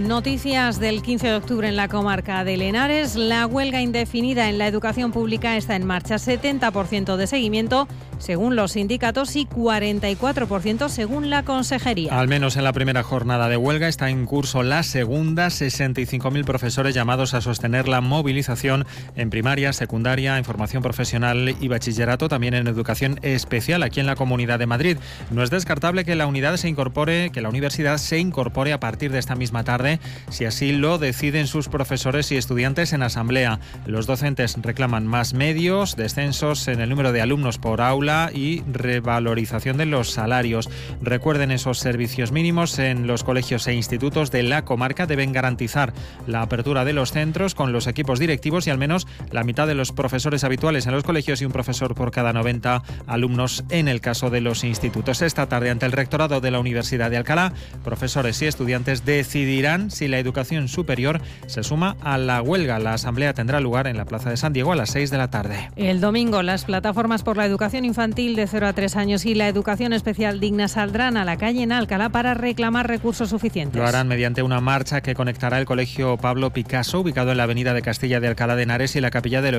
Noticias del 15 de octubre en la comarca de Henares. La huelga indefinida en la educación pública está en marcha. 70% de seguimiento según los sindicatos y 44% según la consejería. Al menos en la primera jornada de huelga está en curso la segunda. 65.000 profesores llamados a sostener la movilización en primaria, secundaria, en formación profesional y bachillerato, también en educación especial aquí en la Comunidad de Madrid. No es descartable que la universidad se incorpore a partir de esta misma tarde, si así lo deciden sus profesores y estudiantes en asamblea. Los docentes reclaman más medios, descensos en el número de alumnos por aula y revalorización de los salarios. Recuerden, esos servicios mínimos en los colegios e institutos de la comarca deben garantizar la apertura de los centros con los equipos directivos y al menos la mitad de los profesores habituales en los colegios y un profesor por cada 90 alumnos en el caso de los institutos. Esta tarde, ante el rectorado de la Universidad de Alcalá, profesores y estudiantes decidirán si la educación superior se suma a la huelga. La asamblea tendrá lugar en la Plaza de San Diego a las 6 de la tarde. El domingo, las plataformas por la educación infantil de 0 a 3 años y la educación especial digna saldrán a la calle en Alcalá para reclamar recursos suficientes. Lo harán mediante una marcha que conectará el Colegio Pablo Picasso, ubicado en la avenida de Castilla de Alcalá de Henares, y la Capilla del